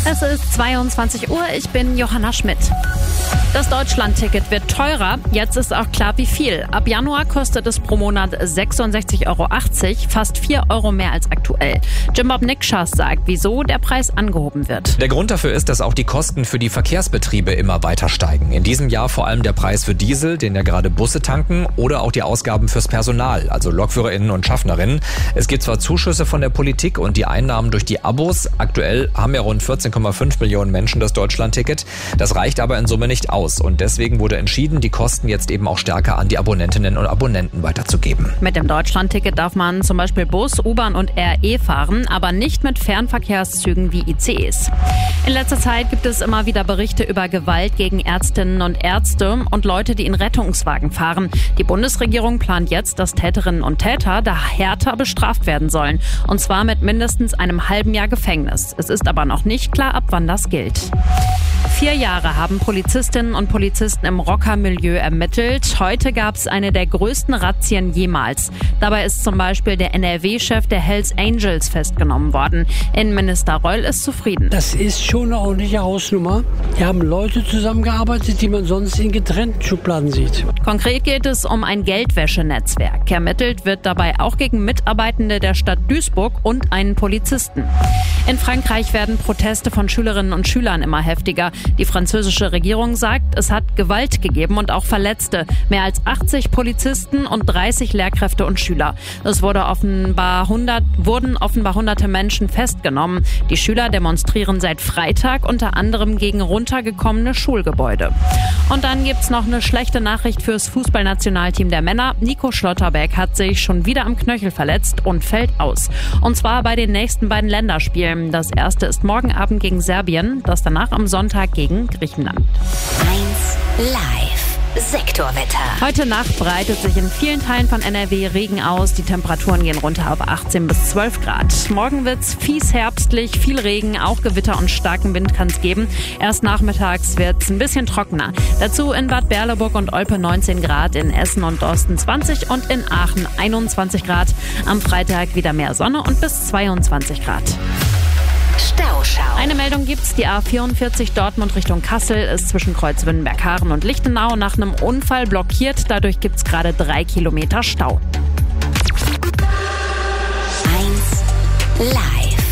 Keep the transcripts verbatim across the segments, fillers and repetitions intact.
Es ist zweiundzwanzig Uhr, ich bin Johanna Schmidt. Das Deutschland-Ticket wird teurer. Jetzt ist auch klar, wie viel. Ab Januar kostet es pro Monat sechsundsechzig Euro achtzig, fast vier Euro mehr als aktuell. Jim Bob Nikschas sagt, wieso der Preis angehoben wird. Der Grund dafür ist, dass auch die Kosten für die Verkehrsbetriebe immer weiter steigen. In diesem Jahr vor allem der Preis für Diesel, den ja gerade Busse tanken, oder auch die Ausgaben fürs Personal, also LokführerInnen und Schaffnerinnen. Es gibt zwar Zuschüsse von der Politik und die Einnahmen durch die Abos. Aktuell haben ja rund vierzehn Komma fünf Millionen Menschen das Deutschland-Ticket. Das reicht aber in Summe nicht aus. Und deswegen wurde entschieden, die Kosten jetzt eben auch stärker an die Abonnentinnen und Abonnenten weiterzugeben. Mit dem Deutschland-Ticket darf man zum Beispiel Bus, U-Bahn und R E fahren, aber nicht mit Fernverkehrszügen wie I C Es. In letzter Zeit gibt es immer wieder Berichte über Gewalt gegen Ärztinnen und Ärzte und Leute, die in Rettungswagen fahren. Die Bundesregierung plant jetzt, dass Täterinnen und Täter da härter bestraft werden sollen. Und zwar mit mindestens einem halben Jahr Gefängnis. Es ist aber noch nicht klar, ab wann das gilt. Vier Jahre haben Polizistinnen und Polizisten im Rockermilieu ermittelt. Heute gab es eine der größten Razzien jemals. Dabei ist zum Beispiel der N R W-Chef der Hells Angels festgenommen worden. Innenminister Reul ist zufrieden. Das ist schon eine ordentliche Hausnummer. Hier haben Leute zusammengearbeitet, die man sonst in getrennten Schubladen sieht. Konkret geht es um ein Geldwäschenetzwerk. Ermittelt wird dabei auch gegen Mitarbeitende der Stadt Duisburg und einen Polizisten. In Frankreich werden Proteste von Schülerinnen und Schülern immer heftiger. Die französische Regierung sagt, es hat Gewalt gegeben und auch Verletzte. Mehr als achtzig Polizisten und dreißig Lehrkräfte und Schüler. Es wurde offenbar hundert, wurden offenbar hunderte Menschen festgenommen. Die Schüler demonstrieren seit Freitag unter anderem gegen runtergekommene Schulgebäude. Und dann gibt's noch eine schlechte Nachricht fürs Fußballnationalteam der Männer. Nico Schlotterbeck hat sich schon wieder am Knöchel verletzt und fällt aus. Und zwar bei den nächsten beiden Länderspielen. Das erste ist morgen Abend gegen Serbien, das danach am Sonntag gegen Griechenland. eins live Sektorwetter. Heute Nacht breitet sich in vielen Teilen von N R W Regen aus. Die Temperaturen gehen runter auf achtzehn bis zwölf Grad. Morgen wird's fies herbstlich, viel Regen, auch Gewitter und starken Wind kann's geben. Erst nachmittags wird's ein bisschen trockener. Dazu in Bad Berleburg und Olpe neunzehn Grad, in Essen und Osten zwanzig und in Aachen einundzwanzig Grad. Am Freitag wieder mehr Sonne und bis zweiundzwanzig Grad. Stauschau. Eine Meldung gibt's, die A vierundvierzig Dortmund Richtung Kassel ist zwischen Kreuzwindenberg-Haaren und Lichtenau nach einem Unfall blockiert. Dadurch gibt's gerade drei Kilometer Stau. eins live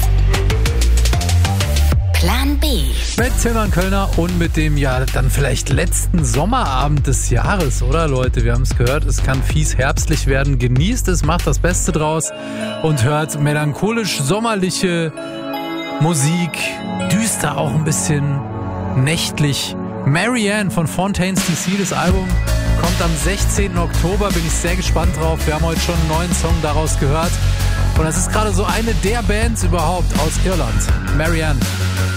Plan B. Mit Tilman Kölner und mit dem ja dann vielleicht letzten Sommerabend des Jahres, oder Leute? Wir haben es gehört, es kann fies herbstlich werden. Genießt es, macht das Beste draus und hört melancholisch sommerliche Musik, düster auch ein bisschen nächtlich. Marianne von Fontaines D C, das Album kommt am sechzehnten Oktober, bin ich sehr gespannt drauf. Wir haben heute schon einen neuen Song daraus gehört und das ist gerade so eine der Bands überhaupt aus Irland. Marianne.